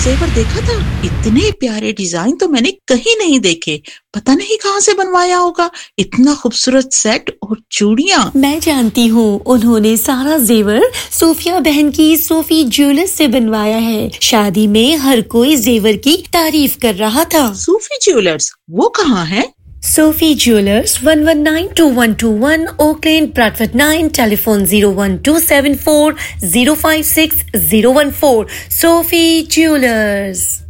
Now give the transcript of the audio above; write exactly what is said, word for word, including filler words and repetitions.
जेवर देखा था? इतने प्यारे डिजाइन तो मैंने कहीं नहीं देखे। पता नहीं कहाँ से बनवाया होगा। इतना खूबसूरत सेट और चूड़ियाँ। मैं जानती हूँ, उन्होंने सारा जेवर सोफिया बहन की सोफी ज्वेलर्स से बनवाया है। शादी में हर कोई जेवर की तारीफ कर रहा था। सूफी ज्वेलर्स, वो कहाँ है? Sophie Jewelers, one one nine two one two one, Oak Lane, Bradford nine, telephone zero one two seven four zero five six zero one four. Sophie Jewelers.